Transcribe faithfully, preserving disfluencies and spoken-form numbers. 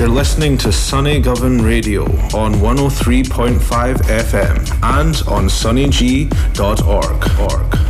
You're listening to Sunny Govan Radio on one oh three point five F M and on sunny g dot org. org.